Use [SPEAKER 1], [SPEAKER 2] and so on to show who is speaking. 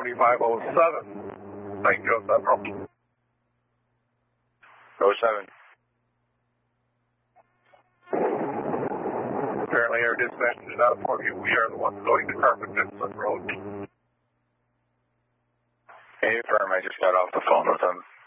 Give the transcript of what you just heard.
[SPEAKER 1] 7507. St. Joe Central.
[SPEAKER 2] 07.
[SPEAKER 1] Apparently our dispatch is not for you. We are the ones going to Carpet Vincent Road.
[SPEAKER 2] Hey, firm, I just got off the phone with them.